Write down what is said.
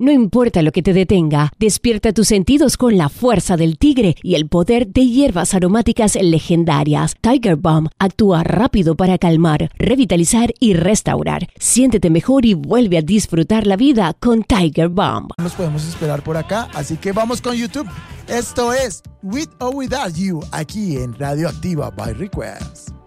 No importa lo que te detenga, despierta tus sentidos con la fuerza del tigre y el poder de hierbas aromáticas legendarias. Tiger Balm actúa rápido para calmar, revitalizar y restaurar. Siéntete mejor y vuelve a disfrutar la vida con Tiger Balm. Nos podemos esperar por acá, así que vamos con YouTube. Esto es With or Without You, aquí en Radioactiva by Request.